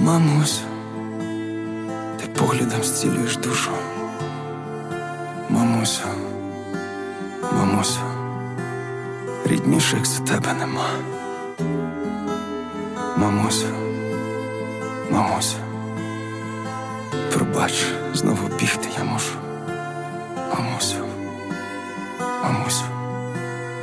Мамусю, ти поглядом зцілюєш душу. Мамусю, мамусю, рідніше, як за тебе, нема. Мамусю, мамусю, пробач, знову бігти я мушу. Мамусю.